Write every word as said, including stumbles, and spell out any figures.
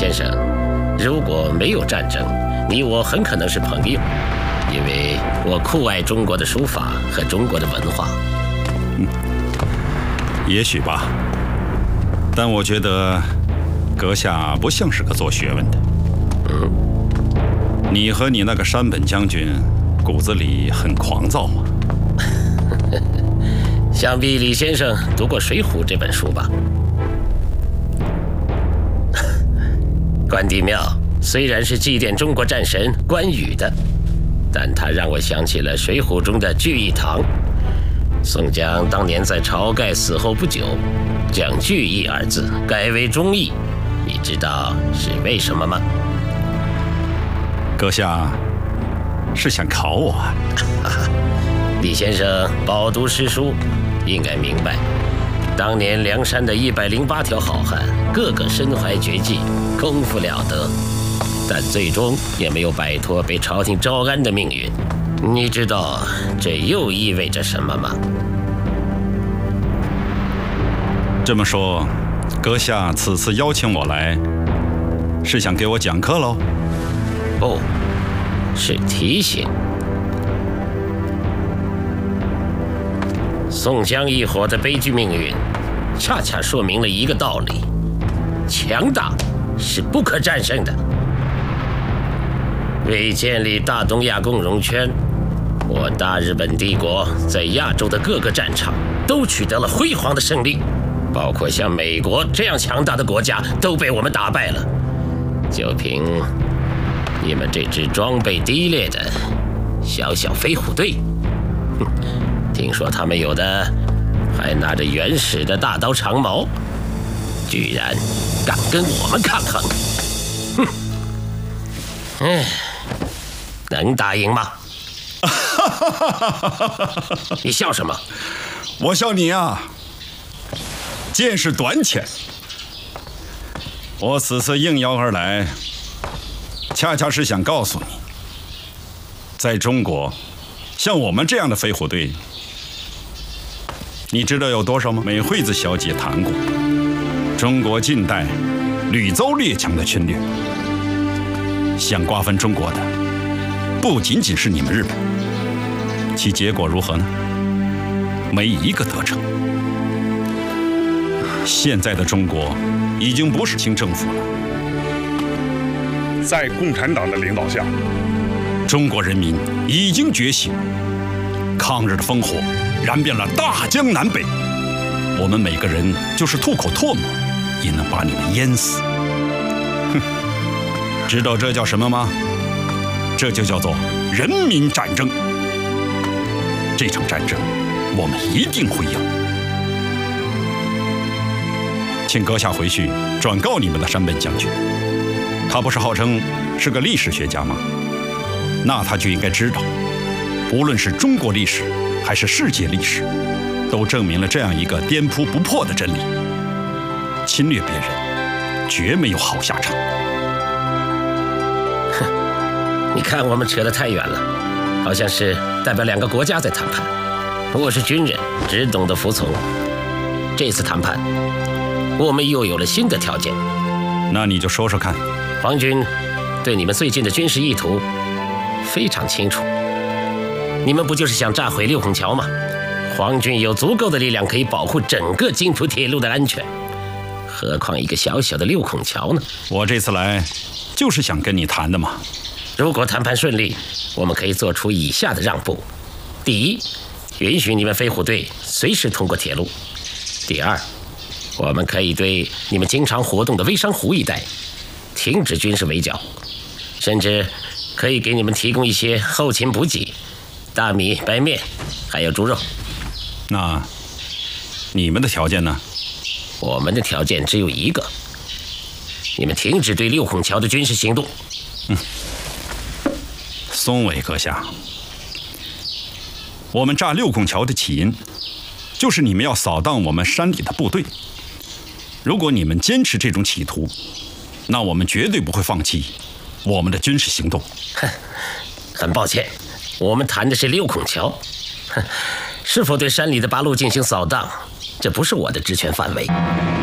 先生，如果没有战争，你我很可能是朋友，因为我酷爱中国的书法和中国的文化。 嗯，也许吧，但我觉得阁下不像是个做学问的。 嗯， 你和你那个山本将军骨子里很狂躁嘛。 想必李先生读过《水浒》这本书吧？关帝庙虽然是祭奠中国战神关羽的，但它让我想起了《水浒》中的聚义堂。宋江当年在晁盖死后不久，将“聚义”二字改为“忠义”，你知道是为什么吗？ 阁下是想考我啊？ 李先生饱读诗书，应该明白，当年梁山的一百零八条好汉，个个身怀绝技，功夫了得，但最终也没有摆脱被朝廷招安的命运。你知道这又意味着什么吗？ 这么说，阁下此次邀请我来，是想给我讲课喽？ 不，是提醒。宋江一伙的悲剧命运，恰恰说明了一个道理：强大是不可战胜的。为建立大东亚共荣圈，我大日本帝国在亚洲的各个战场都取得了辉煌的胜利，包括像美国这样强大的国家都被我们打败了。就凭你们这支装备低劣的小小飞虎队，哼，听说他们有的还拿着原始的大刀长矛，居然敢跟我们抗衡！哼，哎，能打赢吗？你笑什么？ 我笑你啊，见识短浅。我此次应邀而来，恰恰是想告诉你，在中国，像我们这样的飞虎队，你知道有多少吗？美惠子小姐谈过，中国近代屡遭列强的侵略，想瓜分中国的不仅仅是你们日本，其结果如何呢？没一个得逞。现在的中国已经不是清政府了， 在共产党的领导下， 中国人民已经觉醒，抗日的烽火燃遍了大江南北，我们每个人就是吐口唾沫也能把你们淹死。哼，知道这叫什么吗？这就叫做人民战争。这场战争我们一定会赢。请阁下回去转告你们的山本将军，他不是号称是个历史学家吗？那他就应该知道，无论是中国历史还是世界历史，都证明了这样一个颠扑不破的真理：侵略别人绝没有好下场。 哼，你看我们扯得太远了，好像是代表两个国家在谈判。我是军人，只懂得服从。这次谈判，我们又有了新的条件。 那你就说说看。 皇军对你们最近的军事意图非常清楚，你们不就是想炸毁六孔桥吗？皇军有足够的力量可以保护整个津浦铁路的安全，何况一个小小的六孔桥呢？ 我这次来就是想跟你谈的嘛。 如果谈判顺利，我们可以做出以下的让步：第一，允许你们飞虎队随时通过铁路；第二，我们可以对你们经常活动的微山湖一带停止军事围剿，甚至可以给你们提供一些后勤补给，大米、白面，还有猪肉。 那你们的条件呢？ 我们的条件只有一个：你们停止对六孔桥的军事行动。 嗯，松尾阁下，我们炸六孔桥的起因，就是你们要扫荡我们山里的部队。如果你们坚持这种企图，那我们绝对不会放弃我们的军事行动。 哼，很抱歉，我们谈的是六孔桥，哼，是否对山里的八路进行扫荡，这不是我的职权范围。